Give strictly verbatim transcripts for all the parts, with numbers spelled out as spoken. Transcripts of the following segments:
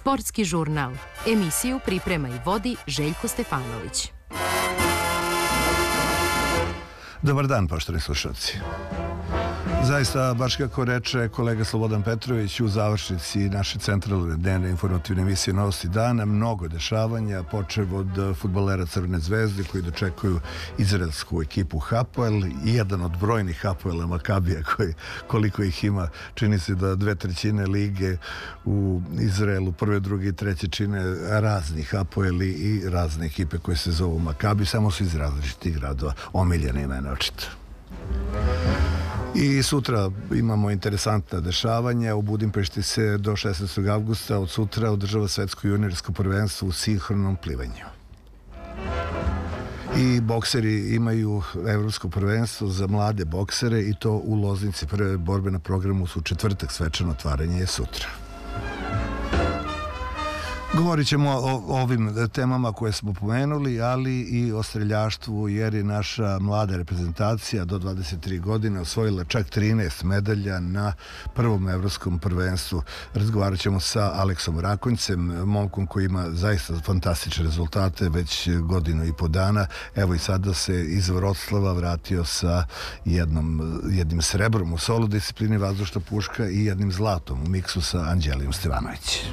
Sportski žurnal. Emisiju priprema i vodi Željko Stefanović. Dobar dan, poštovani slušalci. Zaista, baš kako reče kolega Slobodan Petrović u završnici naše centralne dnevne informativne emisije Novosti dana, mnogo dešavanja, počev od fudbalera Crvene zvezde koji dočekuju izraelsku ekipu Hapoel i jedan od brojnih Hapoela Makabija koji, koliko ih ima, čini se da dve trećine lige u Izraelu, prve, druge i treće čine razni Hapoeli i razne ekipe koje se zovu Makabi, samo su iz različitih gradova, omiljene imena očito. I sutra imamo interesantna dešavanja. U Budimpešti se do šesnaestog avgusta od sutra održava svetsko juniorsko prvenstvo u sinhronom plivanju. I bokseri imaju evropsko prvenstvo za mlade boksere i to u Loznici. Prve borbe na programu su četvrtak, svečano otvaranje je sutra. Govorit ćemo o ovim temama koje smo pomenuli, ali i o streljaštvu, jer je naša mlada reprezentacija do dvadeset tri godine osvojila čak trinaest medalja na prvom evropskom prvenstvu. Razgovarat ćemo sa Aleksom Rakonjcem, momkom koji ima zaista fantastične rezultate već godinu i po dana. Evo i sada se iz Vroclava vratio sa jednom, jednim srebrom u solo disciplini vazdušna puška i jednim zlatom u miksu sa Anđelijom Stevanović.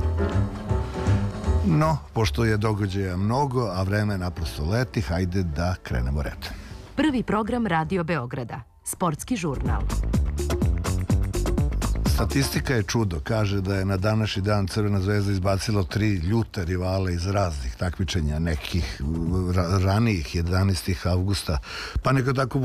No, pošto je događaja mnogo, a vreme naprosto leti, hajde da krenemo redom. Prvi program Radio Beograda. Sportski žurnal. Statistika je čudo. Kaže da je na današnji dan Crvena zvezda izbacila tri ljute rivala iz raznih takmičenja, nekih ranijih jedanaestog avgusta. Pa neka tako